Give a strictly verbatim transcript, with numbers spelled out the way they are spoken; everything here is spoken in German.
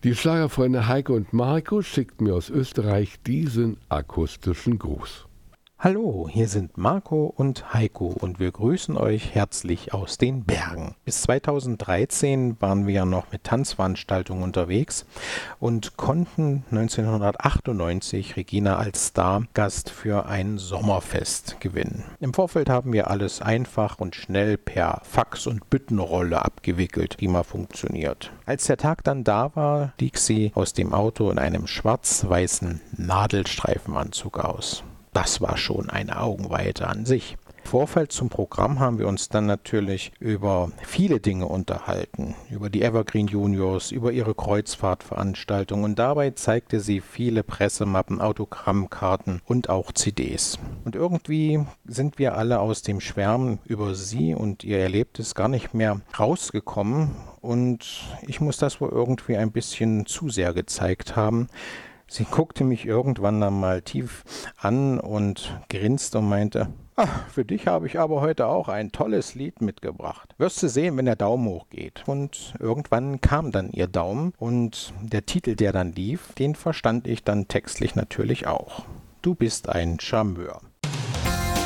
Die Schlagerfreunde Heiko und Marco schickt mir aus Österreich diesen akustischen Gruß. Hallo, hier sind Marco und Heiko und wir grüßen euch herzlich aus den Bergen. Bis zweitausenddreizehn waren wir ja noch mit Tanzveranstaltungen unterwegs und konnten neunzehnhundertachtundneunzig Regina als Stargast für ein Sommerfest gewinnen. Im Vorfeld haben wir alles einfach und schnell per Fax und Büttenrolle abgewickelt, die mal funktioniert. Als der Tag dann da war, stieg sie aus dem Auto in einem schwarz-weißen Nadelstreifenanzug aus. Das war schon eine Augenweite an sich. Im Vorfeld zum Programm haben wir uns dann natürlich über viele Dinge unterhalten. Über die Evergreen Juniors, über ihre Kreuzfahrtveranstaltung und dabei zeigte sie viele Pressemappen, Autogrammkarten und auch C Ds. Und irgendwie sind wir alle aus dem Schwärmen über sie und ihr Erlebtes gar nicht mehr rausgekommen und ich muss das wohl irgendwie ein bisschen zu sehr gezeigt haben. Sie guckte mich irgendwann dann mal tief an und grinste und meinte, ach, für dich habe ich aber heute auch ein tolles Lied mitgebracht. Wirst du sehen, wenn der Daumen hochgeht. Und irgendwann kam dann ihr Daumen und der Titel, der dann lief, den verstand ich dann textlich natürlich auch. Du bist ein Charmeur.